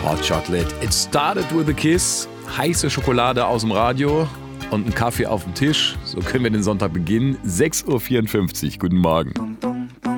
Hot Chocolate. It started with a kiss. Heiße Schokolade aus dem Radio und ein Kaffee auf dem Tisch. So können wir den Sonntag beginnen. 6.54 Uhr. Guten Morgen.